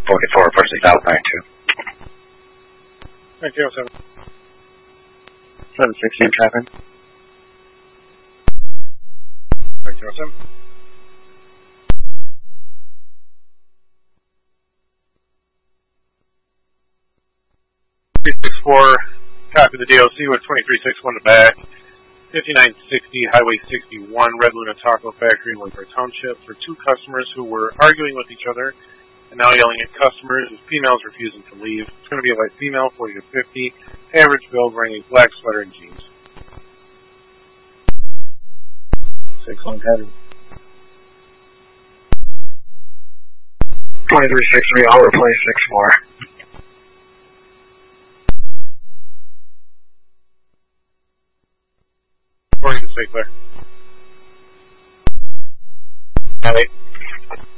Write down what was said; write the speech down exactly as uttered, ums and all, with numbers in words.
forty-four, four six out nine two. nine two seven. seven sixteen traffic. nine two seven. three six four, copy the D O C with twenty-three six one to back. fifty-nine sixty Highway sixty-one, Red Luna Taco Factory in Winter Township, for two customers who were arguing with each other and now yelling at customers as females refusing to leave. It's going to be a white female, forty to fifty, average build, wearing a black sweater and jeans. six one ten. twenty-three sixty, I'll replace six four. According to Stay Clear.